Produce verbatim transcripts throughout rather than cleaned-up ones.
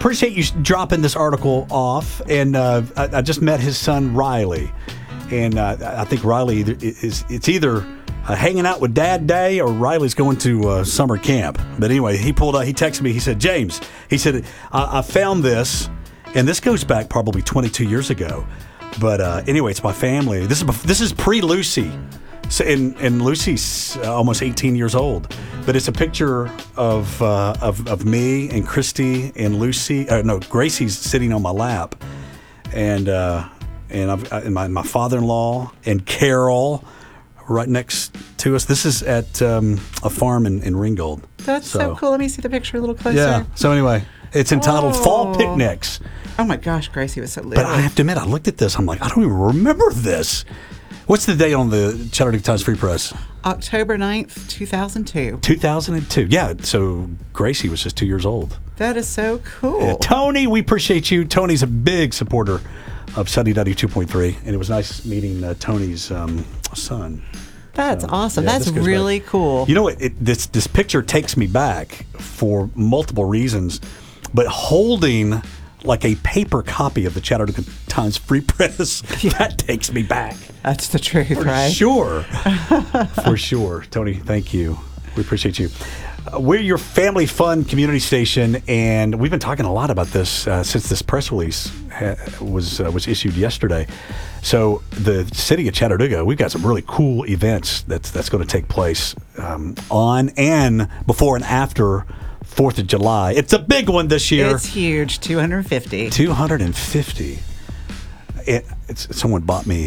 appreciate you dropping this article off. And uh, I, I just met his son, Riley. And uh, I think Riley either, is it's either uh, hanging out with Dad Day or Riley's going to uh, summer camp. But anyway, he pulled out, he texted me, he said, James, he said, I, I found this, and this goes back probably twenty-two years ago. But uh, anyway, it's my family. This is this is pre-Lucy. So, and, and Lucy's almost eighteen years old. But it's a picture of uh, of, of me and Christy and Lucy. Uh, no, Gracie's sitting on my lap. And... Uh, And, I've, and my, my father-in-law and Carol right next to us. This is at um, a farm in, in Ringgold. That's so, so cool. Let me see the picture a little closer. Yeah. So anyway, it's entitled oh. Fall Picnics. Oh, my gosh. Gracie was so little. But I have to admit, I looked at this. I'm like, I don't even remember this. What's the date on the Chattanooga Times Free Press? October ninth, two thousand two. two thousand two. Yeah. So Gracie was just two years old. That is so cool. Yeah. Tony, we appreciate you. Tony's a big supporter of Sunny ninety-two point three, and it was nice meeting uh, Tony's um, son. That's so, awesome. Yeah, That's really back. cool. You know what? It, this this picture takes me back for multiple reasons, but holding like a paper copy of the Chattanooga Times Free Press, that takes me back. That's the truth, for right? Sure. For sure. Tony, thank you. We appreciate you. Uh, we're your family fun community station, and we've been talking a lot about this uh, since this press release ha- was uh, was issued yesterday. So the city of Chattanooga, we've got some really cool events that's that's going to take place um, on and before and after fourth of July. It's a big one this year. It's huge, two hundred fifty. two hundred fifty. It, it's, someone bought me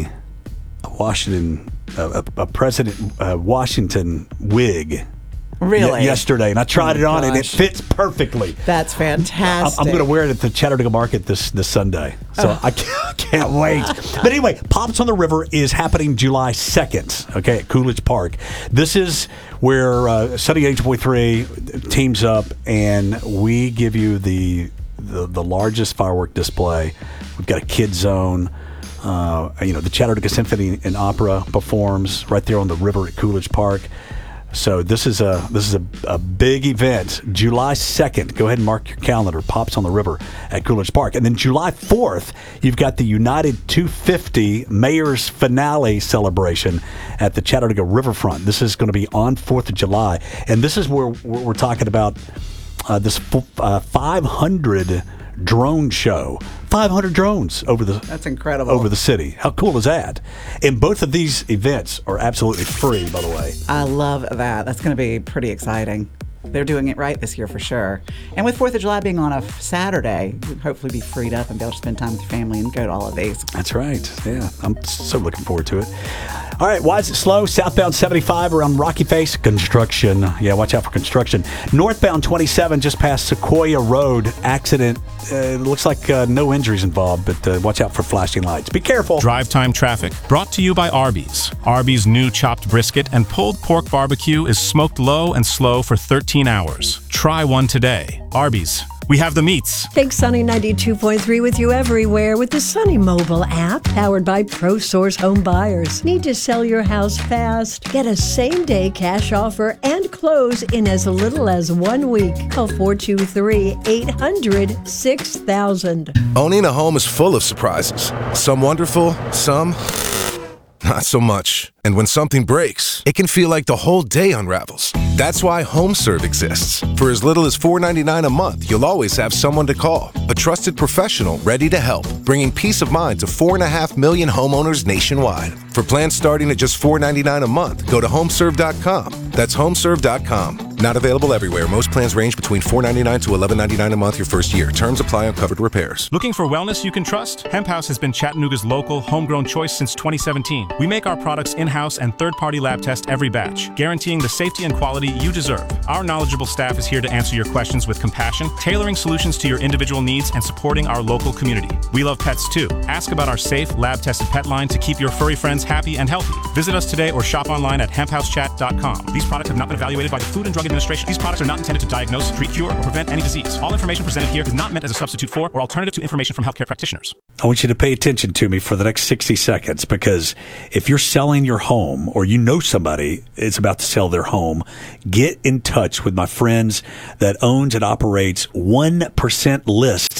a Washington, a, a President uh, Washington wig. Really? Y- yesterday, and I tried oh it on, gosh. and it fits perfectly. That's fantastic. I'm, I'm going to wear it at the Chattanooga Market this this Sunday, so oh. I can't, can't wait. But anyway, Pops on the River is happening July second, okay, at Coolidge Park. This is where uh, Sunny eighty-two point three teams up, and we give you the, the the largest firework display. We've got a kid zone. Uh, you know, the Chattanooga Symphony and Opera performs right there on the river at Coolidge Park. So this is a this is a, a big event, July second. Go ahead and mark your calendar. Pops on the River at Coolidge Park. And then July fourth, you've got the United two fifty Mayor's Finale celebration at the Chattanooga Riverfront. This is going to be on fourth of July. And this is where we're, we're talking about uh, this uh, five hundred drone show. five hundred drones over the That's incredible. over the city. How cool is that? And both of these events are absolutely free, by the way. I love that. That's going to be pretty exciting. They're doing it right this year for sure. And with fourth of July being on a Saturday, you'll hopefully be freed up and be able to spend time with your family and go to all of these. That's right. Yeah, I'm so looking forward to it. All right, why is it slow? Southbound seventy-five around Rocky Face, construction. Yeah, watch out for construction. Northbound twenty-seven just past Sequoia Road, accident. Uh, it looks like uh, no injuries involved, but uh, watch out for flashing lights. Be careful. Drive time traffic brought to you by Arby's. Arby's new chopped brisket and pulled pork barbecue is smoked low and slow for thirteen hours. Try one today. Arby's. We have the meats. Take Sunny ninety-two point three with you everywhere with the Sunny mobile app, powered by ProSource Home Buyers. Need to sell your house fast? Get a same-day cash offer and close in as little as one week. Call four two three, eight hundred, six thousand. Owning a home is full of surprises. Some wonderful, some not so much. And when something breaks, it can feel like the whole day unravels. That's why HomeServe exists. For as little as four dollars and ninety-nine cents a month, you'll always have someone to call. A trusted professional ready to help, bringing peace of mind to four and a half million homeowners nationwide. For plans starting at just four dollars and ninety-nine cents a month, go to homeserve dot com. That's homeserve dot com. Not available everywhere. Most plans range between four dollars and ninety-nine cents to eleven dollars and ninety-nine cents a month your first year. Terms apply on covered repairs. Looking for wellness you can trust? Hemp House has been Chattanooga's local, homegrown choice since twenty seventeen. We make our products in-house and third-party lab test every batch, guaranteeing the safety and quality you deserve. Our knowledgeable staff is here to answer your questions with compassion, tailoring solutions to your individual needs and supporting our local community. We love pets too. Ask about our safe, lab-tested pet line to keep your furry friends happy and healthy. Visit us today or shop online at hemp house chat dot com. These products have not been evaluated by the Food and Drug Administration. These products are not intended to diagnose, treat, cure, or prevent any disease. All information presented here is not meant as a substitute for or alternative to information from healthcare practitioners. I want you to pay attention to me for the next sixty seconds, because if you're selling your home or you know somebody is about to sell their home, get in touch with my friends that owns and operates one percent List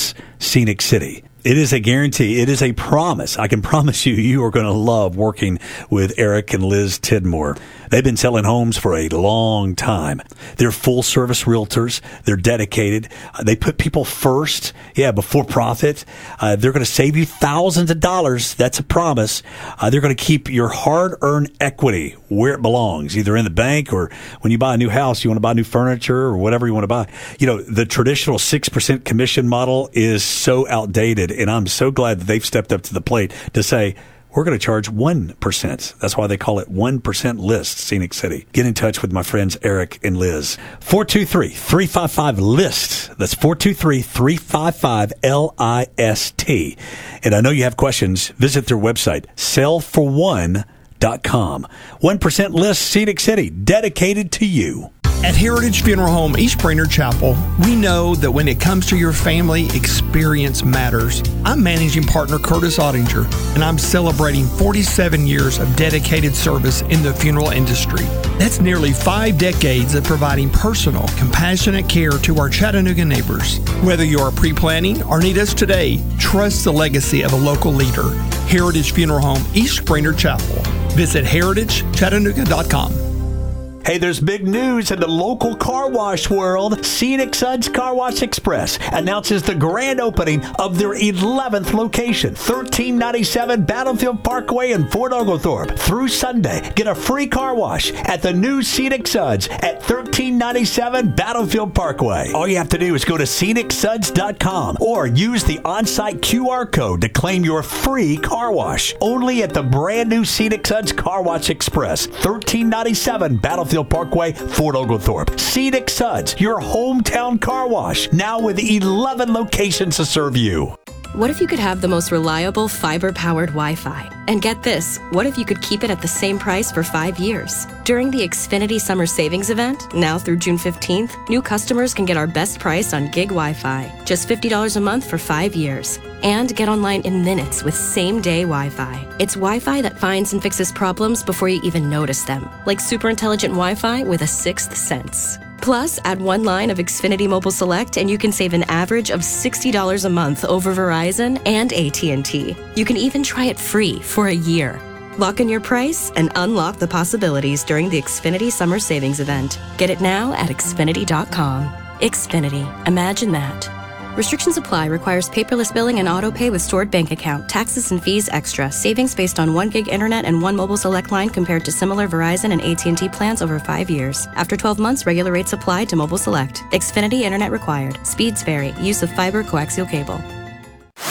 Scenic City. It is a guarantee. It is a promise. I can promise you, you are going to love working with Eric and Liz Tidmore. They've been selling homes for a long time. They're full-service realtors. They're dedicated. Uh, they put people first. Yeah, before profit. Uh, they're going to save you thousands of dollars. That's a promise. Uh, they're going to keep your hard-earned equity where it belongs, either in the bank or when you buy a new house, you want to buy new furniture or whatever you want to buy. You know, the traditional six percent commission model is so outdated, and I'm so glad that they've stepped up to the plate to say, we're going to charge one percent. That's why they call it one percent List, Scenic City. Get in touch with my friends Eric and Liz. four two three, three five five, LIST. That's four two three, three five five, L I S T. And I know you have questions. Visit their website, sell for one dot com. one percent List, Scenic City, dedicated to you. At Heritage Funeral Home East Brainerd Chapel, we know that when it comes to your family, experience matters. I'm managing partner Curtis Ottinger, and I'm celebrating forty-seven years of dedicated service in the funeral industry. That's nearly five decades of providing personal, compassionate care to our Chattanooga neighbors. Whether you're pre-planning or need us today, trust the legacy of a local leader. Heritage Funeral Home East Brainerd Chapel. Visit heritage chattanooga dot com. Hey, there's big news in the local car wash world. Scenic Suds Car Wash Express announces the grand opening of their eleventh location, thirteen ninety-seven Battlefield Parkway in Fort Oglethorpe. Through Sunday, get a free car wash at the new Scenic Suds at thirteen ninety-seven Battlefield Parkway. All you have to do is go to scenic suds dot com or use the on-site Q R code to claim your free car wash. Only at the brand new Scenic Suds Car Wash Express, thirteen ninety-seven Battlefield Parkway, Fort Oglethorpe. Scenic Suds, your hometown car wash, now with eleven locations to serve you. What if you could have the most reliable fiber-powered Wi-Fi? And get this, what if you could keep it at the same price for five years? During the Xfinity Summer Savings Event, now through June fifteenth, new customers can get our best price on gig Wi-Fi, just fifty dollars a month for five years. And get online in minutes with same-day Wi-Fi. It's Wi-Fi that finds and fixes problems before you even notice them, like super intelligent Wi-Fi with a sixth sense. Plus, add one line of Xfinity Mobile Select and you can save an average of sixty dollars a month over Verizon and A T and T. You can even try it free for a year. Lock in your price and unlock the possibilities during the Xfinity Summer Savings Event. Get it now at xfinity dot com. Xfinity. Imagine that. Restrictions apply. Requires paperless billing and auto pay with stored bank account. Taxes and fees extra. Savings based on one gig internet and one mobile select line compared to similar Verizon and A T and T plans over five years. After twelve months, regular rates apply to mobile select. Xfinity internet required. Speeds vary. Use of fiber coaxial cable.